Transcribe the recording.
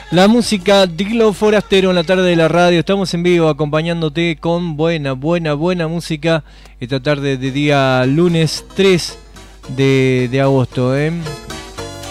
La música Dilo Forastero en la tarde de la radio. Estamos en vivo acompañándote con buena música esta tarde de día lunes 3 de agosto,